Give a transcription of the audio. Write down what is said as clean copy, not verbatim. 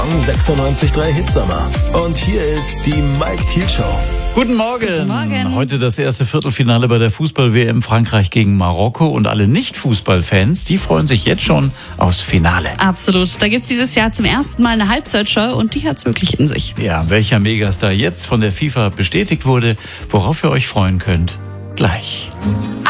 Saison 96.3 Hitsommer. Und hier ist die Mike Thiel Show. Guten Morgen. Guten Morgen. Heute das erste Viertelfinale bei der Fußball-WM Frankreich gegen Marokko. Und alle Nicht-Fußball-Fans, die freuen sich jetzt schon aufs Finale. Absolut. Da gibt's dieses Jahr zum ersten Mal eine Halbzeitshow und die hat's wirklich in sich. Ja, welcher Megastar jetzt von der FIFA bestätigt wurde, worauf ihr euch freuen könnt, gleich.